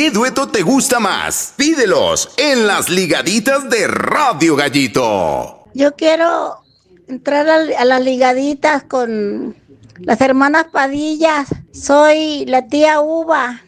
¿Qué dueto te gusta más? Pídelos en las ligaditas de Radio Gallito. Yo quiero entrar a las ligaditas con las hermanas Padillas. Soy la tía Uva.